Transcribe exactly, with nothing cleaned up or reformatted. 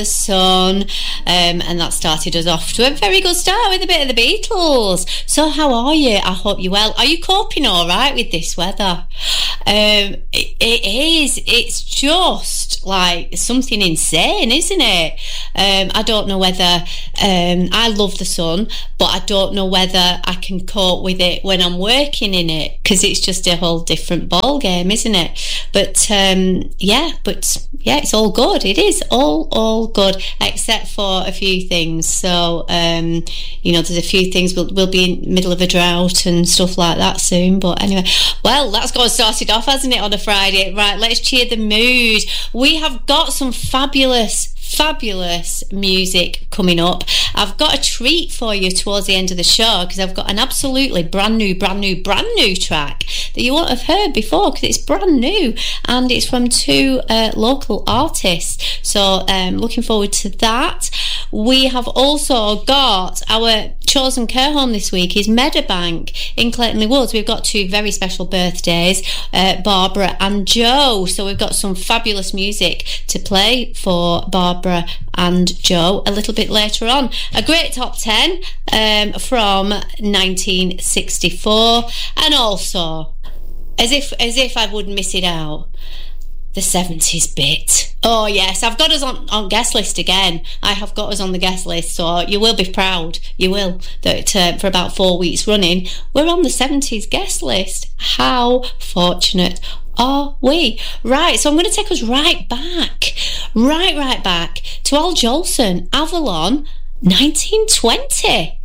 Sun, um, and that started us off to a very good start with a bit of the Beatles. So how are you? I hope you're well. Are you coping all right with this weather? Um, it, it is. It's just like something insane, isn't it? Um, I don't know whether um, I love the sun, but I don't know whether I can cope with it when I'm working in it, because it's just a whole different ball game, isn't it? But um, yeah, but yeah, it's all good. It is all all good, except for a few things. So um, you know, there's a few things. We'll, we'll be in the middle of a drought and stuff like that soon. But anyway, well, that's got started off, hasn't it, on a Friday? Right, let's cheer the mood. We have got some fabulous fabulous music coming up. I've got a treat for you towards the end of the show, because I've got an absolutely brand new brand new brand new track that you won't have heard before, because it's brand new and it's from two uh, local artists. So um looking forward to that. We have also got our chosen care home this week is Meadowbank in Clayton Woods. We've got two very special birthdays, uh, Barbara and Joe. So we've got some fabulous music to play for Barbara and Joe a little bit later on. A great top ten um, from nineteen sixty-four, and also, as if as if I would miss it out, the seventies bit. Oh yes, I've got us on, on guest list again. I have got us on the guest list, so you will be proud, you will, that uh, for about four weeks running, we're on the seventies guest list. How fortunate are we? Right, so I'm going to take us right back, right, right back to Al Jolson, Avalon, nineteen twenty.